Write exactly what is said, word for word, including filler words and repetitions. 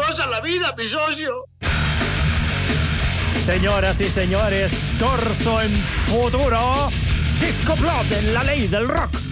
destroza la vida, mi socio. Señoras y señores, Torso en Futuro, Disco Blood en la ley del rock.